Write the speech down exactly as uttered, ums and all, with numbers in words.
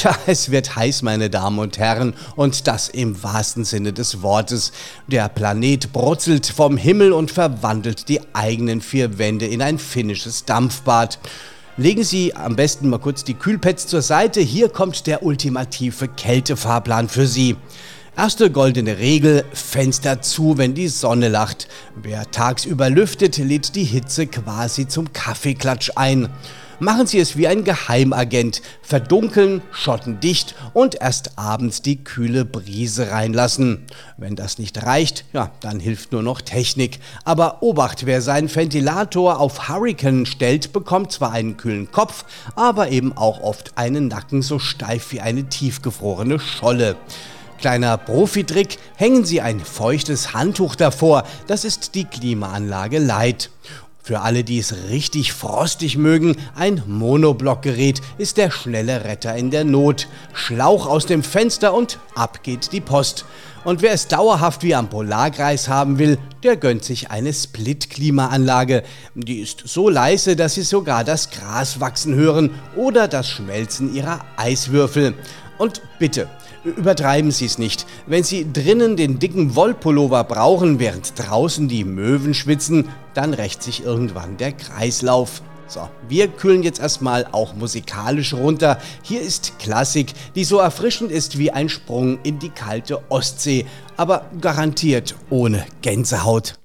Tja, es wird heiß, meine Damen und Herren, und das im wahrsten Sinne des Wortes. Der Planet brutzelt vom Himmel und verwandelt die eigenen vier Wände in ein finnisches Dampfbad. Legen Sie am besten mal kurz die Kühlpads zur Seite, hier kommt der ultimative Kältefahrplan für Sie. Erste goldene Regel: Fenster zu, wenn die Sonne lacht. Wer tagsüber lüftet, lädt die Hitze quasi zum Kaffeeklatsch ein. Machen Sie es wie ein Geheimagent, verdunkeln, schotten dicht und erst abends die kühle Brise reinlassen. Wenn das nicht reicht, ja, dann hilft nur noch Technik. Aber Obacht, wer seinen Ventilator auf Hurricane stellt, bekommt zwar einen kühlen Kopf, aber eben auch oft einen Nacken so steif wie eine tiefgefrorene Scholle. Kleiner Profitrick: hängen Sie ein feuchtes Handtuch davor, das ist die Klimaanlage Light. Für alle, die es richtig frostig mögen, ein Monoblockgerät ist der schnelle Retter in der Not. Schlauch aus dem Fenster und ab geht die Post. Und wer es dauerhaft wie am Polarkreis haben will, der gönnt sich eine Split-Klimaanlage. Die ist so leise, dass Sie sogar das Gras wachsen hören oder das Schmelzen Ihrer Eiswürfel. Und bitte, übertreiben Sie es nicht. Wenn Sie drinnen den dicken Wollpullover brauchen, während draußen die Möwen schwitzen, dann rächt sich irgendwann der Kreislauf. So, wir kühlen jetzt erstmal auch musikalisch runter. Hier ist Klassik, die so erfrischend ist wie ein Sprung in die kalte Ostsee, aber garantiert ohne Gänsehaut.